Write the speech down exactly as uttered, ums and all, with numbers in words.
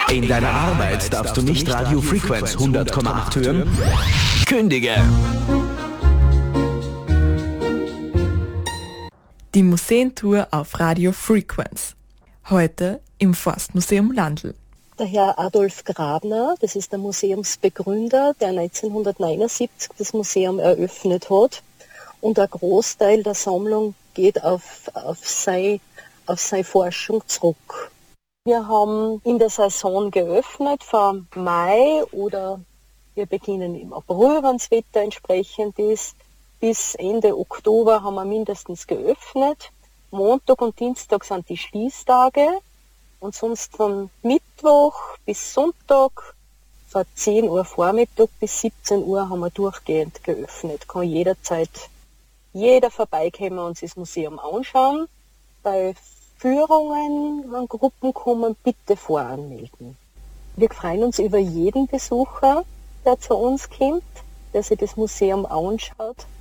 In deiner Arbeit darfst du nicht Radio Frequenz hundert Komma acht hören? Kündige! Die Museentour auf Radio Frequenz. Heute im Forstmuseum Landl. Der Herr Adolf Grabner, das ist der Museumsbegründer, der neunzehnhundertneunundsiebzig das Museum eröffnet hat. Und ein Großteil der Sammlung geht auf, auf, seine, auf seine Forschung zurück. Wir haben in der Saison geöffnet, vom Mai oder wir beginnen im April, wenn das Wetter entsprechend ist. Bis Ende Oktober haben wir mindestens geöffnet. Montag und Dienstag sind die Schließtage. Und sonst von Mittwoch bis Sonntag, von zehn Uhr Vormittag bis siebzehn Uhr haben wir durchgehend geöffnet. Kann jederzeit jeder vorbeikommen und sich das Museum anschauen. Bei Führungen, wenn Gruppen kommen, bitte voranmelden. Wir freuen uns über jeden Besucher, der zu uns kommt, der sich das Museum anschaut.